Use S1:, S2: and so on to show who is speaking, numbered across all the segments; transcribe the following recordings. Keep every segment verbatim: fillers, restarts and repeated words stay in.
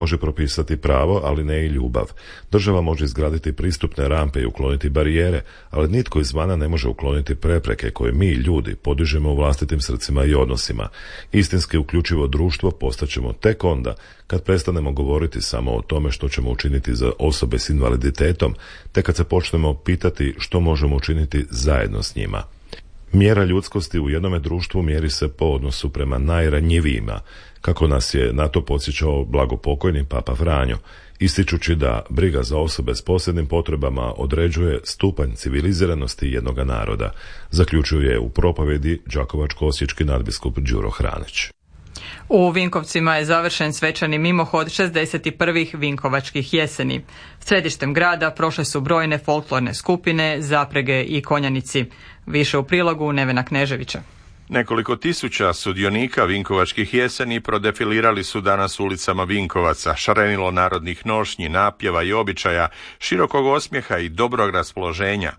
S1: može propisati pravo, ali ne i ljubav. Država može izgraditi pristupne rampe i ukloniti barijere, ali nitko izvana ne može ukloniti prepreke koje mi, ljudi, podižemo u vlastitim srcima i odnosima. Istinski uključivo društvo postaćemo tek onda kad prestanemo govoriti samo o tome što ćemo učiniti za osobe s invaliditetom, te kad se počnemo pitati što možemo učiniti zajedno s njima. Mjera ljudskosti u jednome društvu mjeri se po odnosu prema najranjivijima, kako nas je na to podsjećao blagopokojni Papa Franjo, ističući da briga za osobe s posebnim potrebama određuje stupanj civiliziranosti jednoga naroda, zaključuje u propovjedi đakovačko-osječki nadbiskup Đuro Hranić.
S2: U Vinkovcima je završen svečani mimohod šezdeset prvih Vinkovačkih jeseni. Središtem grada prošle su brojne folklorne skupine, zaprege i konjanici. Više u prilogu Nevena Kneževića.
S3: Nekoliko tisuća sudionika Vinkovačkih jeseni prodefilirali su danas ulicama Vinkovaca, šarenilo narodnih nošnji, napjeva i običaja, širokog osmijeha i dobrog raspoloženja.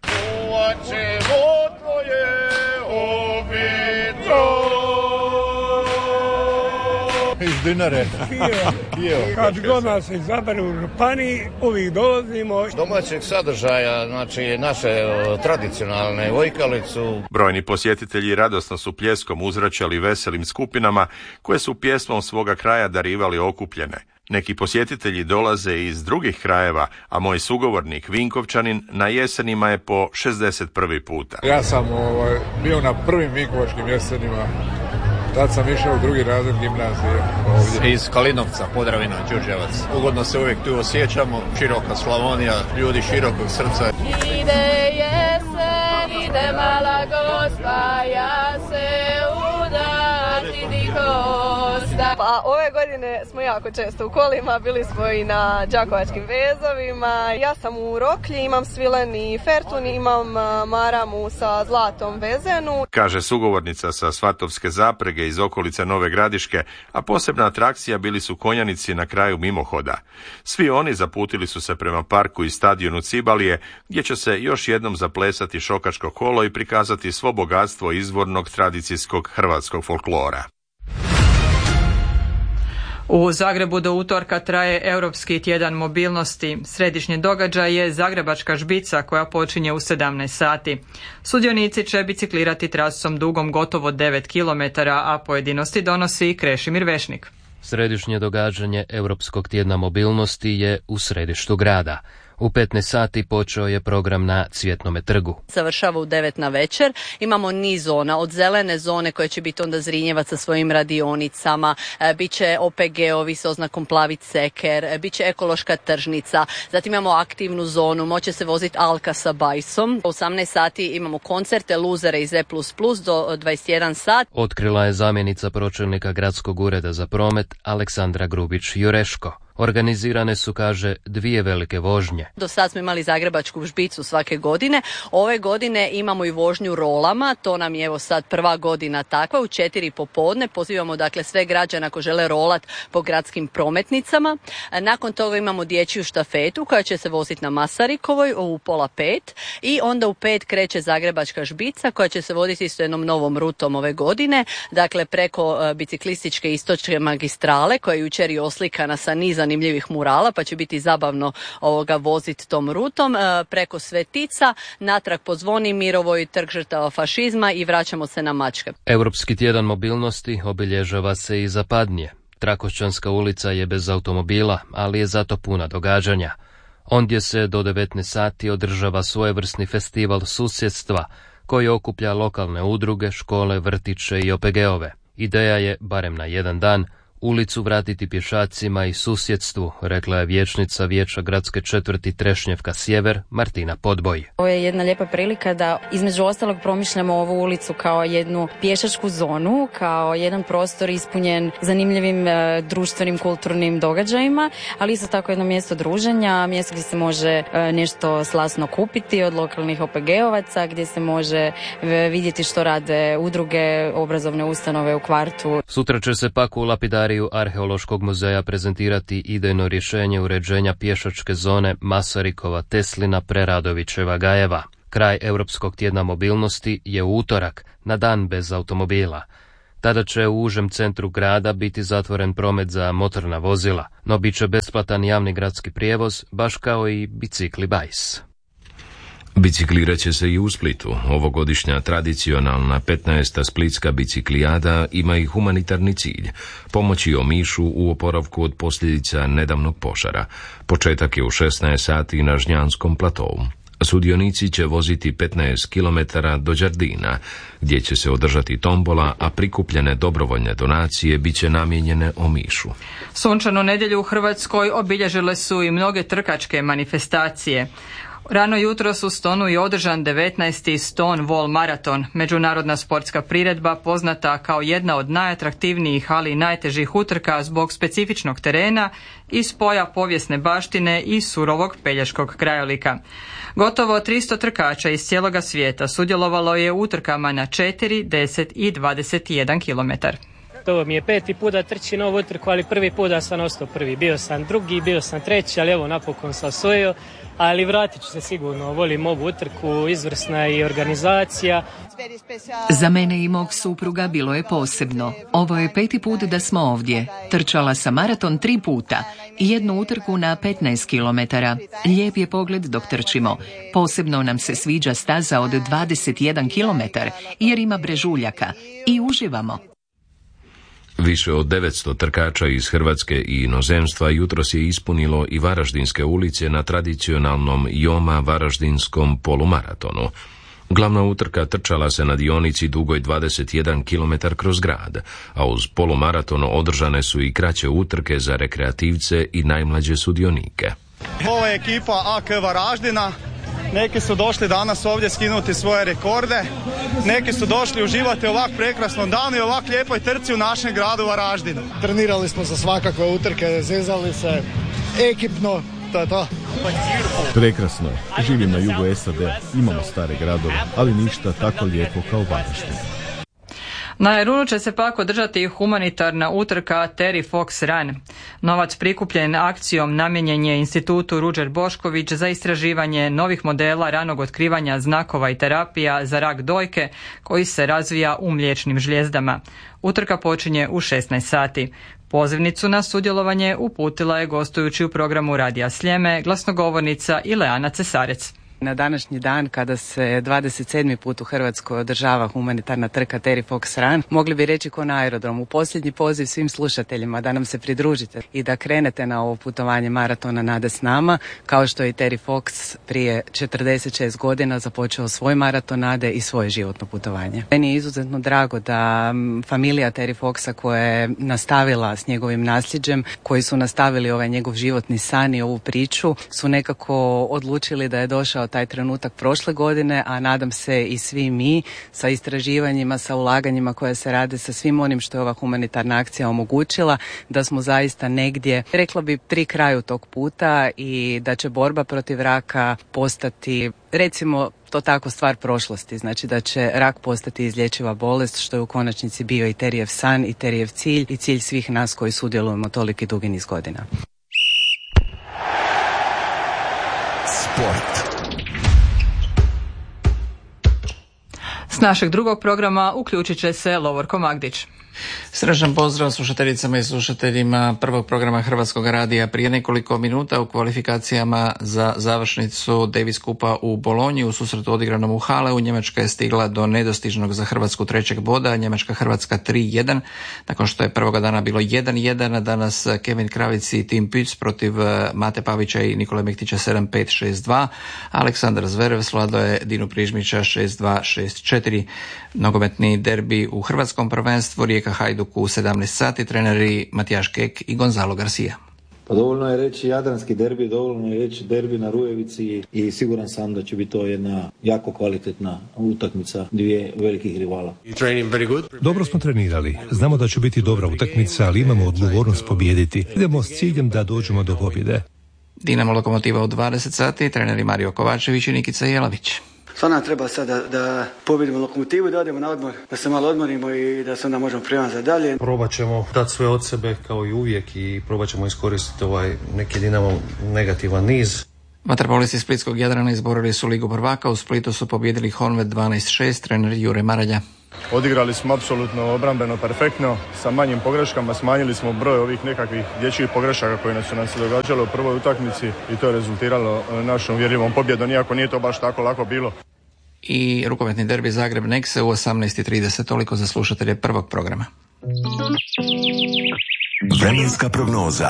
S4: Iz Dinare.
S5: Kad god nas izaberu u županiji, uvijek dolazimo.
S4: Domaćeg sadržaja, znači naše tradicionalne vojkalicu.
S3: Brojni posjetitelji radosno su pljeskom uzvraćali veselim skupinama koje su pjesmom svoga kraja darivali okupljene. Neki posjetitelji dolaze iz drugih krajeva, a moj sugovornik Vinkovčanin na jesenima je po šezdeset prvi puta.
S6: Ja sam ovaj, bio na prvim Vinkovačkim jesenima. Tad sam išao u drugi razred gimnazije ovdje.
S7: Iz Kalinovca, Podravina, Đurđevac. Ugodno se uvijek tu osjećamo, široka Slavonija, ljudi širokog srca.
S8: Ide jesen, ide mala gospa, ja se udati dikosta. Pa ove godine smo jako često u kolima, bili smo i na đakovačkim vezovima. Ja sam u Roklji, imam svileni fertun, imam maramu sa zlatom vezenu.
S3: Kaže sugovornica sa Svatovske zaprege iz okolice Nove Gradiške, a posebna atrakcija bili su konjanici na kraju mimohoda. Svi oni zaputili su se prema parku i stadionu Cibalije, gdje će se još jednom zaplesati šokačko kolo i prikazati svo bogatstvo izvornog tradicijskog hrvatskog folklora.
S2: U Zagrebu do utorka traje Europski tjedan mobilnosti. Središnji događaj je Zagrebačka žbica koja počinje u sedamnaest sati. Sudionici će biciklirati trasom dugom gotovo devet kilometara, a pojedinosti donosi i Krešimir Vešnik.
S9: Središnje događanje Europskog tjedna mobilnosti je u središtu grada. U petnaest sati počeo je program na Cvjetnome trgu.
S10: Završava u devet na večer. Imamo niz zona, od zelene zone koje će biti onda Zrinjevac sa svojim radionicama, e, bit će O P G-ovi s oznakom plavi ceker, e, bit će ekološka tržnica, zatim imamo aktivnu zonu, moće se voziti Alka sa bajsom. U osamnaest sati imamo koncerte Luzere iz E plus plus do dvadeset jedan sat.
S9: Otkrila je zamjenica pročelnika Gradskog ureda za promet Aleksandra Grubić-Jureško. Organizirane su, kaže, dvije velike vožnje.
S10: Do sad smo imali Zagrebačku žbicu svake godine. Ove godine imamo i vožnju rolama. To nam je evo sad prva godina takva. U četiri popodne pozivamo dakle sve građane ako žele rolat po gradskim prometnicama. Nakon toga imamo dječju štafetu koja će se voziti na Masarikovoj u pola pet. I onda u pet kreće Zagrebačka žbica koja će se voditi isto jednom novom rutom ove godine. Dakle preko uh, biciklističke istočne magistrale koja je jučer i oslikana sa niza zanimljivih murala, pa će biti zabavno ovoga voziti tom rutom, e, preko Svetica, natrag po Zvonimirovoj, trg žrtava fašizma i vraćamo se na Mačke.
S9: Europski tjedan mobilnosti obilježava se i zapadnije. Trakošćanska ulica je bez automobila, ali je zato puna događanja. Ondje se do devetnaest sati održava svojevrsni festival susjedstva, koji okuplja lokalne udruge, škole, vrtiće i O P G-ove. Ideja je, barem na jedan dan, ulicu vratiti pješacima i susjedstvu, rekla je vijećnica Vijeća gradske četvrti Trešnjevka Sjever, Martina Podboj.
S11: Ovo je jedna lijepa prilika da između ostalog promišljamo ovu ulicu kao jednu pješačku zonu, kao jedan prostor ispunjen zanimljivim e, društvenim, kulturnim događajima, ali isto tako jedno mjesto druženja, mjesto gdje se može e, nešto slasno kupiti od lokalnih O P G-ovaca, gdje se može e, vidjeti što rade udruge, obrazovne ustanove u kvartu.
S9: Sutra će se pak u lapidari Arheološkog muzeja prezentirati idejno rješenje uređenja pješačke zone Masarikova, Teslina, Preradovićeva, Gajeva. Kraj Europskog tjedna mobilnosti je u utorak, na dan bez automobila. Tada će u užem centru grada biti zatvoren promet za motorna vozila, no bit će besplatan javni gradski prijevoz, baš kao i bicikli bajs.
S12: Biciklirat će se i u Splitu. Ovogodišnja tradicionalna petnaesta splitska biciklijada ima i humanitarni cilj, pomoći Omišu u oporavku od posljedica nedavnog požara. Početak je u šesnaest sati na Žnjanskom platovu. Sudionici će voziti petnaest kilometara do Đardina, gdje će se održati tombola, a prikupljene dobrovoljne donacije bit će namijenjene Omišu.
S2: Sunčanu nedjelju u Hrvatskoj obilježile su i mnoge trkačke manifestacije. Rano jutros u Stonu je održan devetnaesti Stone Wall maraton, međunarodna sportska priredba poznata kao jedna od najatraktivnijih, ali i najtežih utrka zbog specifičnog terena i spoja povijesne baštine i surovog pelješkog krajolika. Gotovo tristo trkača iz cijeloga svijeta sudjelovalo je u utrkama na četiri, deset i dvadeset jedan kilometar.
S13: Ovo mi je peti put da trčim ovu utrku, ali prvi put da sam ostao prvi. Bio sam drugi, bio sam treći, ali evo napokon sam osvojio, ali vratit ću se sigurno. Volim ovu utrku, izvrsna i organizacija.
S14: Za mene i mog supruga bilo je posebno. Ovo je peti put da smo ovdje. Trčala sam maraton tri puta i jednu utrku na petnaest kilometara. Lijep je pogled dok trčimo. Posebno nam se sviđa staza od dvadeset jedan kilometar jer ima brežuljaka i uživamo.
S12: Više od devetsto trkača iz Hrvatske i inozemstva jutros je ispunilo i Varaždinske ulice na tradicionalnom Joma Varaždinskom polumaratonu. Glavna utrka trčala se na dionici dugoj dvadeset jedan kilometar kroz grad, a uz polumaraton održane su i kraće utrke za rekreativce i najmlađe sudionike.
S15: Ovo je ekipa A K Varaždina. Neki su došli danas ovdje skinuti svoje rekorde, neki su došli uživati ovak prekrasnom danu i ovak lijepoj trci u našem gradu Varaždinu.
S16: Trenirali smo za svakakve utrke, zezali se ekipno, to je to.
S17: Prekrasno je, živim na jugu S A D, imamo stare gradove, ali ništa tako lijepo kao Varaždin.
S2: Na Jarunu će se pak održati humanitarna utrka Terry Fox Run. Novac prikupljen akcijom namijenjen je institutu Ruđer Bošković za istraživanje novih modela ranog otkrivanja znakova i terapija za rak dojke koji se razvija u mliječnim žljezdama. Utrka počinje u šesnaest sati. Pozivnicu na sudjelovanje uputila je gostujući u programu Radija Sljeme glasnogovornica Ileana Cesarec.
S18: Na današnji dan, kada se dvadeset sedmi put u Hrvatskoj održava humanitarna trka Terry Fox Run, mogli bi reći ko na aerodromu. Posljednji poziv svim slušateljima da nam se pridružite i da krenete na ovo putovanje maratona Nade s nama, kao što je i Terry Fox prije četrdeset šest godina započeo svoj maraton Nade i svoje životno putovanje. Meni je izuzetno drago da familija Terry Foxa koja je nastavila s njegovim nasljeđem, koji su nastavili ovaj njegov životni san i ovu priču, su nekako odlučili da je došao taj trenutak prošle godine, a nadam se i svi mi sa istraživanjima, sa ulaganjima koje se rade, sa svim onim što je ova humanitarna akcija omogućila, da smo zaista negdje, rekla bi, pri kraju tog puta i da će borba protiv raka postati, recimo to tako, stvar prošlosti. Znači da će rak postati izlječiva bolest, što je u konačnici bio i Terijev san i Terijev cilj i cilj svih nas koji sudjelujemo toliki dugi niz godina.
S2: Sport. S našeg drugog programa uključit će se Lovorko Magdić.
S19: Srećan pozdrav slušateljicama i slušateljima prvog programa Hrvatskog radija. Prije nekoliko minuta u kvalifikacijama za završnicu Davis Kupa u Bolonji u susretu odigranom u Haleu Njemačka je stigla do nedostižnog za Hrvatsku trećeg boda, Njemačka-Hrvatska tri jedan. Nakon što je prvoga dana bilo jedan jedan, danas Kevin Kravic i Tim Pütz protiv Mate Pavića i Nikole Mektića sedam pet šest dva. Aleksandar Zverev svladao je Dinu Prižmića šest dva šest četiri. Nogometni derbi u hrvatskom prvenstvu Rijeka Hajduk u sedamnaest sati, treneri Matijaš Kek i Gonzalo Garcia.
S20: Pa dovoljno je reći jadranski derbi, dovoljno je reći derbi na Rujevici i siguran sam da će biti to jedna jako kvalitetna utakmica dvije velikih rivala.
S21: Dobro smo trenirali, znamo da će biti dobra utakmica, ali imamo odgovornost pobijediti. Idemo s ciljem da dođemo do pobjede.
S19: Dinamo Lokomotiva u dvadeset sati, treneri Mario Kovačević i Nikica Jelavić.
S22: Stvarno nam treba sad da, da pobjedimo Lokomotivu, da odemo na odmor, da se malo odmorimo i da se onda možemo prijaviti za dalje.
S23: Probat ćemo dati sve od sebe kao i uvijek i probat ćemo iskoristiti ovaj neki Dinamo negativan niz.
S19: Vaterpolisti Splitskog Jadrana izborili su Ligu prvaka, u Splitu su pobijedili Honved dvanaest šest, trener Jure Maralja.
S1: Odigrali smo apsolutno obrambeno perfektno, sa manjim pogreškama, smanjili smo broj ovih nekakvih dječjih pogrešaka koje su nam se događalo u prvoj utakmici i to je rezultiralo našom uvjerljivom pobjedom, iako nije to baš tako lako bilo.
S19: I rukometni derbi Zagreb Nexe u osamnaest i trideset, toliko za slušatelje prvog programa.
S4: Vremenska prognoza.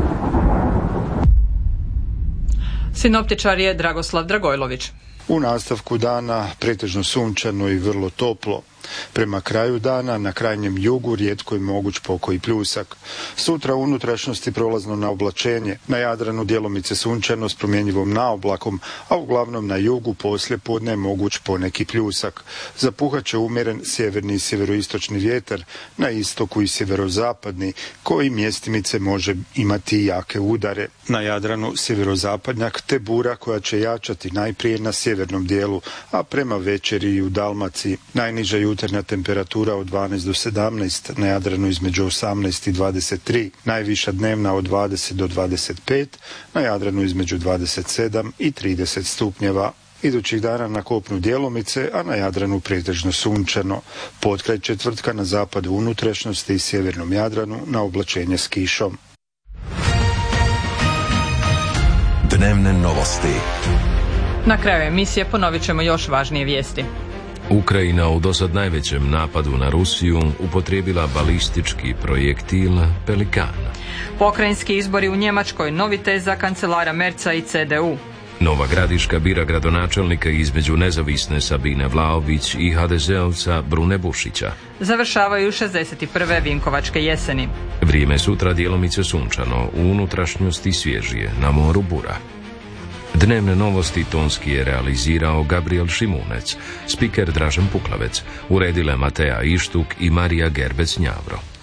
S2: Sinoptičar je Dragoslav Dragojlović.
S5: U nastavku dana pretežno sunčano i vrlo toplo. Prema kraju dana na krajnjem jugu rijetko je moguć pokoji pljusak. Sutra u unutrašnjosti prolazno na oblačenje, na Jadranu djelomice sunčano s promjenjivom naoblakom, a uglavnom na jugu poslije podne je moguć poneki pljusak. Zapuhat će umjeren sjeverni i sjeveroistočni vjetar, na istoku i sjeverozapadni, koji mjestimice može imati jake udare. Na Jadranu sjeverozapadnjak te bura koja će jačati najprije na sjevernom dijelu, a prema večeri i u Dalmaciji. Najniža jutarnja temperatura od dvanaest do sedamnaest, na Jadranu između osamnaest i dvadeset tri, najviša dnevna od dvadeset do dvadeset pet, na Jadranu između dvadeset sedam i trideset stupnjeva. Idućih dana na kopnu djelomice, a na Jadranu pretežno sunčano. Potkraj četvrtka na zapadu unutrašnjosti i sjevernom Jadranu na oblačenje s kišom.
S4: Dnevne novosti.
S2: Na kraju emisije ponovit ćemo još važnije vijesti.
S12: Ukrajina u dosad najvećem napadu na Rusiju upotrijebila balistički projektil Pelikan.
S2: Pokrajinski izbori u Njemačkoj, novi test za kancelara Merca i C D U.
S12: Nova Gradiška bira gradonačelnika između nezavisne Sabine Vlaović i ha de zeovca Brune Bušića.
S2: Završavaju šezdeset prve Vinkovačke jeseni.
S12: Vrijeme sutra djelomice sunčano, u unutrašnjosti svježije, na moru bura. Dnevne novosti tonski je realizirao Gabriel Šimunec, spiker Dražen Puklavec, uredile Matea Ištuk i Marija Gerbec Njavro.